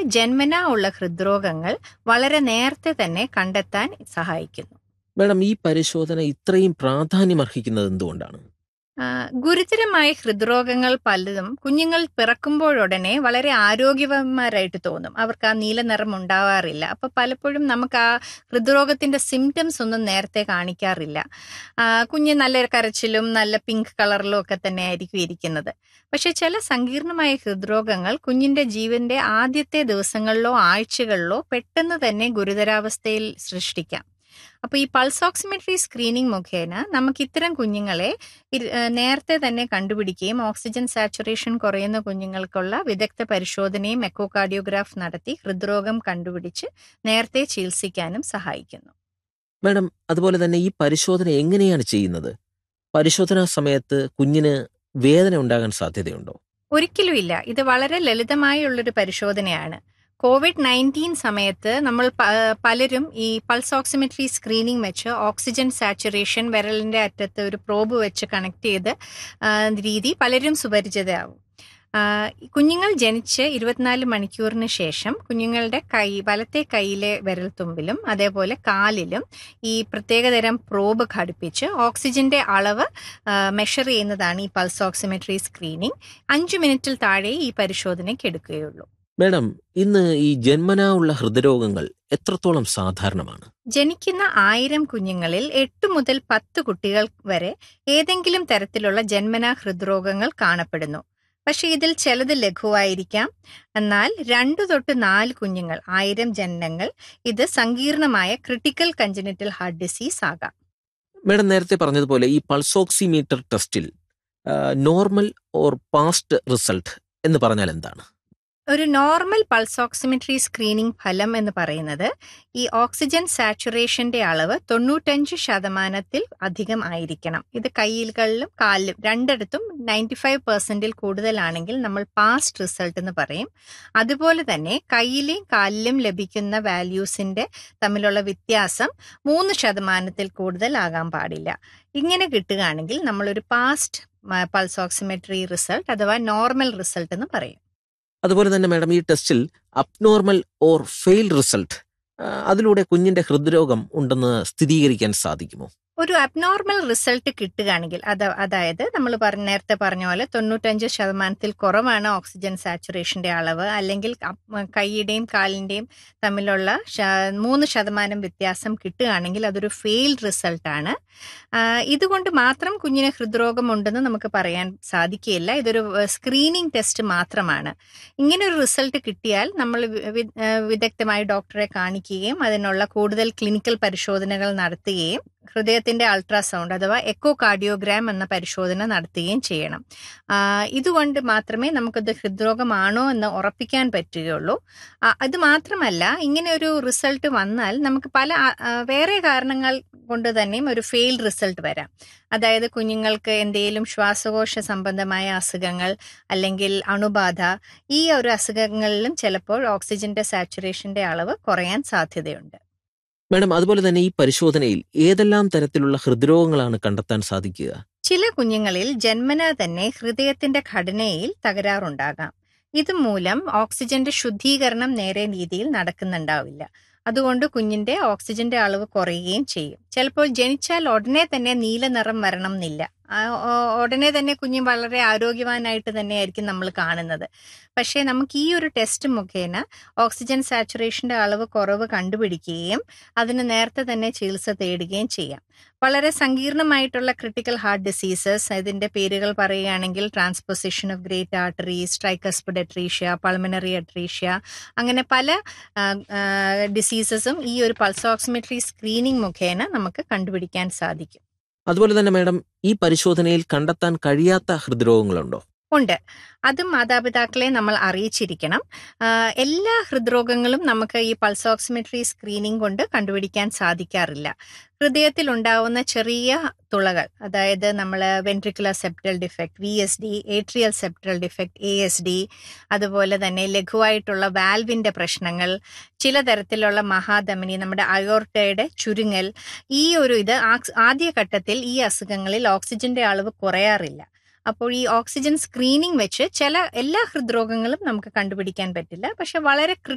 ജന്മനാ ഉള്ള ഹൃദ്രോഗങ്ങൾ വളരെ നേരത്തെ തന്നെ കണ്ടെത്താൻ സഹായിക്കുന്നു. മാഡം, ഈ പരിശോധന ഇത്രയും പ്രാധാന്യമർഹിക്കുന്നത് എന്തുകൊണ്ടാണ്? ഗുരുതരമായ ഹൃദ്രോഗങ്ങൾ പലതും കുഞ്ഞുങ്ങൾ പിറക്കുമ്പോഴുടനെ വളരെ ആരോഗ്യവാന്മാരായിട്ട് തോന്നും. അവർക്ക് ആ നീല നിറം ഉണ്ടാവാറില്ല. അപ്പോൾ പലപ്പോഴും നമുക്ക് ആ ഹൃദ്രോഗത്തിന്റെ സിംറ്റംസ് ഒന്നും നേരത്തെ കാണിക്കാറില്ല. കുഞ്ഞ് നല്ല കരച്ചിലും നല്ല പിങ്ക് കളറിലും ഒക്കെ തന്നെ ആയിരിക്കും ഇരിക്കുന്നത്. പക്ഷെ ചില സങ്കീർണമായ ഹൃദ്രോഗങ്ങൾ കുഞ്ഞിന്റെ ജീവന്റെ ആദ്യത്തെ ദിവസങ്ങളിലോ ആഴ്ചകളിലോ പെട്ടെന്ന് തന്നെ ഗുരുതരാവസ്ഥയിൽ സൃഷ്ടിക്കാം. അപ്പോൾ ഈ പൾസ് ഓക്സിമെട്രി സ്ക്രീനിങ് മുഖേന നമുക്ക് ഇത്തരം കുഞ്ഞുങ്ങളെ നേരത്തെ തന്നെ കണ്ടുപിടിക്കുകയും ഓക്സിജൻ സാച്ചുറേഷൻ കുറയുന്ന കുഞ്ഞുങ്ങൾക്കുള്ള വിദഗ്ധ പരിശോധനയും എക്കോകാർഡിയോഗ്രാഫ് നടത്തി ഹൃദ്രോഗം കണ്ടുപിടിച്ച് നേരത്തെ ചികിത്സിക്കാനും സഹായിക്കുന്നു. മാഡം, അതുപോലെ തന്നെ ഈ പരിശോധന എങ്ങനെയാണ് ചെയ്യുന്നത്? പരിശോധനാ സമയത്ത് കുഞ്ഞിന് വേദന ഉണ്ടാകാൻ സാധ്യതയുണ്ടോ? ഒരിക്കലുമില്ല. ഇത് വളരെ ലളിതമായുള്ളൊരു പരിശോധനയാണ്. COVID-19 സമയത്ത് നമ്മൾ പലരും ഈ പൾസ് ഓക്സിമെട്രി സ്ക്രീനിങ് വെച്ച് ഓക്സിജൻ സാച്ചുറേഷൻ വിരലിന്റെ അറ്റത്ത് ഒരു പ്രോബ് വെച്ച് കണക്ട് ചെയ്ത് രീതി പലരും സുപരിചിതരാകും. കുഞ്ഞുങ്ങൾ ജനിച്ച് 24 മണിക്കൂറിന് ശേഷം കുഞ്ഞുങ്ങളുടെ വലത്തെ കൈയിലെ വിരൽത്തുമ്പിലും അതേപോലെ കാലിലും ഈ പ്രത്യേകതരം പ്രോബ് ഘടിപ്പിച്ച് ഓക്സിജന്റെ അളവ് മെഷർ ചെയ്യുന്നതാണ് ഈ പൾസ് ഓക്സിമെട്രി സ്ക്രീനിങ്. 5 മിനിറ്റിൽ താഴെ ഈ പരിശോധനയ്ക്ക് എടുക്കുകയുള്ളൂ. മാഡം, ഇന്ന് ഈ ജന്മനാ ഉള്ള ഹൃദ്രോഗങ്ങൾ എത്രത്തോളം സാധാരണമാണ്? ജനിക്കുന്ന 1000 കുഞ്ഞുങ്ങളിൽ 8 മുതൽ 10 കുട്ടികൾ വരെ ഏതെങ്കിലും തരത്തിലുള്ള ജന്മനാ ഹൃദ്രോഗങ്ങൾ കാണപ്പെടുന്നു. പക്ഷെ ഇതിൽ ചിലത് ലഘുവായിരിക്കാം. എന്നാൽ 2 തൊട്ട് 4 കുഞ്ഞുങ്ങൾ 1000 ജനനങ്ങൾ ഇത് സങ്കീർണമായ ക്രിട്ടിക്കൽ കൺജനിറ്റൽ ഹാർട്ട് ഡിസീസ് ആകാം. മാഡം നേരത്തെ പറഞ്ഞതുപോലെ ഈ പൾസോക്സിമീറ്റർ ടെസ്റ്റിൽ നോർമൽ ഓർ പാസ്റ്റ് റിസൾട്ട് എന്ന് പറഞ്ഞാൽ എന്താണ്? ഒരു നോർമൽ പൾസ് ഓക്സിമെട്രി സ്ക്രീനിങ് ഫലം എന്ന് പറയുന്നത് ഈ ഓക്സിജൻ സാച്ചുറേഷന്റെ അളവ് 95% അധികം ആയിരിക്കണം. ഇത് കൈകളിലും കാലിലും രണ്ടിടത്തും 95% കൂടുതലാണെങ്കിൽ നമ്മൾ പാസ്റ്റ് റിസൾട്ട് എന്ന് പറയും. അതുപോലെ തന്നെ കൈയിലെയും കാലിലും ലഭിക്കുന്ന വാല്യൂസിന്റെ തമ്മിലുള്ള വ്യത്യാസം 3% കൂടുതൽ ആകാൻ പാടില്ല. ഇങ്ങനെ കിട്ടുകയാണെങ്കിൽ നമ്മളൊരു പാസ്റ്റ് പൾസ് ഓക്സിമെട്രി റിസൾട്ട് അഥവാ നോർമൽ റിസൾട്ട് എന്ന് പറയും. അതുപോലെ തന്നെ മാഡം, ഈ ടെസ്റ്റിൽ അബ്നോർമൽ ഓർ ഫെയിൽ റിസൾട്ട് അതിലൂടെ കുഞ്ഞിന്റെ ഹൃദ്രോഗം ഉണ്ടെന്ന് സ്ഥിരീകരിക്കാൻ സാധിക്കുമോ? ഒരു അബ്നോർമൽ റിസൾട്ട് കിട്ടുകയാണെങ്കിൽ അതായത് നമ്മൾ നേരത്തെ പറഞ്ഞ പോലെ 95% കുറവാണ് ഓക്സിജൻ സാച്ചുറേഷന്റെ അളവ്, അല്ലെങ്കിൽ കൈയുടെയും കാലിന്റെയും തമ്മിലുള്ള 3% വ്യത്യാസം കിട്ടുകയാണെങ്കിൽ അതൊരു ഫെയിൽഡ് റിസൾട്ടാണ്. ഇതുകൊണ്ട് മാത്രം കുഞ്ഞിന് ഹൃദ്രോഗം ഉണ്ടെന്ന് നമുക്ക് പറയാൻ സാധിക്കുകയില്ല. ഇതൊരു സ്ക്രീനിങ് ടെസ്റ്റ് മാത്രമാണ്. ഇങ്ങനെ ഒരു റിസൾട്ട് കിട്ടിയാൽ നമ്മൾ വിദഗ്ധമായി ഡോക്ടറെ കാണിക്കുകയും അതിനുള്ള കൂടുതൽ ക്ലിനിക്കൽ പരിശോധനകൾ നടത്തുകയും ഹൃദയത്തിന്റെ അൾട്രാസൗണ്ട് അഥവാ എക്കോകാർഡിയോഗ്രാം എന്ന പരിശോധന നടത്തുകയും ചെയ്യണം. ഇതുകൊണ്ട് മാത്രമേ നമുക്കത് ഹൃദ്രോഗമാണോ എന്ന് ഉറപ്പിക്കാൻ പറ്റുകയുള്ളൂ. അത് മാത്രമല്ല, ഇങ്ങനെ ഒരു റിസൾട്ട് വന്നാൽ നമുക്ക് പല വേറെ കാരണങ്ങൾ കൊണ്ട് തന്നെയും ഒരു ഫെയിൽഡ് റിസൾട്ട് വരാം. അതായത് കുഞ്ഞുങ്ങൾക്ക് എന്തെങ്കിലും ശ്വാസകോശ സംബന്ധമായ അസുഖങ്ങൾ അല്ലെങ്കിൽ അണുബാധ, ഈ ഒരു അസുഖങ്ങളിലും ചിലപ്പോൾ ഓക്സിജന്റെ സാച്ചുറേഷന്റെ അളവ് കുറയാൻ സാധ്യതയുണ്ട്. മാഡം, അതുപോലെ തന്നെ ഈ പരിശോധനയിൽ ഏതെല്ലാം തരത്തിലുള്ള ഹൃദ്രോഗങ്ങളാണ് കണ്ടെത്താൻ സാധിക്കുക? ചില കുഞ്ഞുങ്ങളിൽ ജന്മനാ തന്നെ ഹൃദയത്തിന്റെ ഘടനയിൽ തകരാറുണ്ടാകാം. ഇതുമൂലം ഓക്സിജന്റെ ശുദ്ധീകരണം നേരെ രീതിയിൽ നടക്കുന്നുണ്ടാവില്ല. അതുകൊണ്ട് കുഞ്ഞിന്റെ ഓക്സിജന്റെ അളവ് കുറയുകയും ചെയ്യും. ചിലപ്പോൾ ജനിച്ചാൽ ഉടനെ തന്നെ നീല നിറം വരണം എന്നില്ല. ഉടനെ തന്നെ കുഞ്ഞ് വളരെ ആരോഗ്യവാനായിട്ട് തന്നെയായിരിക്കും നമ്മൾ കാണുന്നത്. പക്ഷേ നമുക്ക് ഈ ഒരു ടെസ്റ്റ് മുഖേന ഓക്സിജൻ സാച്ചുറേഷന്റെ അളവ് കുറവ് കണ്ടുപിടിക്കുകയും അതിന് നേരത്തെ തന്നെ ചികിത്സ തേടുകയും ചെയ്യാം. വളരെ സങ്കീർണമായിട്ടുള്ള ക്രിട്ടിക്കൽ ഹാർട്ട് ഡിസീസസ്, ഇതിന്റെ പേരുകൾ പറയുകയാണെങ്കിൽ transposition of great arteries, tricuspid atresia, pulmonary atresia, അങ്ങനെ പല ഡിസീസസും ഈ ഒരു പൾസ് ഓക്സിമെട്രി സ്ക്രീനിങ് മുഖേന നമുക്ക് കണ്ടുപിടിക്കാൻ സാധിക്കും. അതുപോലെ തന്നെ മാഡം, ഈ പരിശോധനയിൽ കണ്ടെത്താൻ കഴിയാത്ത ഹൃദ്രോഗങ്ങളുണ്ടോ? ഉണ്ട്. അതും മാതാപിതാക്കളെ നമ്മൾ അറിയിച്ചിരിക്കണം. എല്ലാ ഹൃദ്രോഗങ്ങളും നമുക്ക് ഈ പൾസ് ഓക്സിമെട്രി സ്ക്രീനിങ് കൊണ്ട് കണ്ടുപിടിക്കാൻ സാധിക്കാറില്ല. ഹൃദയത്തിൽ ഉണ്ടാവുന്ന ചെറിയ തുളകൾ, അതായത് നമ്മൾ ventricular septal defect VSD, atrial septal defect ASD, അതുപോലെ തന്നെ ലഘുവായിട്ടുള്ള വാൽവിന്റെ പ്രശ്നങ്ങൾ, ചില തരത്തിലുള്ള മഹാധമനി, നമ്മുടെ അയോർട്ടയുടെ ചുരുങ്ങൽ, ഈ ഒരു ആദ്യഘട്ടത്തിൽ ഈ അസുഖങ്ങളിൽ ഓക്സിജന്റെ അളവ് കുറയാറില്ല. അപ്പോൾ ഈ ഓക്സിജൻ സ്ക്രീനിങ് വെച്ച് എല്ലാ ഹൃദ്രോഗങ്ങളും നമുക്ക് കണ്ടുപിടിക്കാൻ പറ്റില്ല. പക്ഷെ വളരെ